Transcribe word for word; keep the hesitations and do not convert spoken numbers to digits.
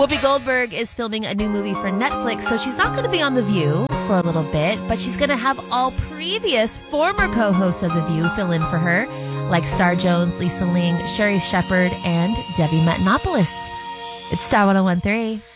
Whoopi Goldberg is filming a new movie for Netflix, so she's not going to be on The View for a little bit, but she's going to have all previous former co-hosts of The View fill in for her, like Star Jones, Lisa Ling, Sherry Shepard, and Debbie Matenopoulos. It's Star one oh one point three.